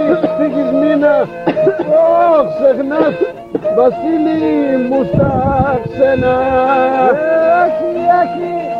ευτυχισμένα. Ξεχνάς, Βασίλη μου στα ξένα. Όχι, όχι.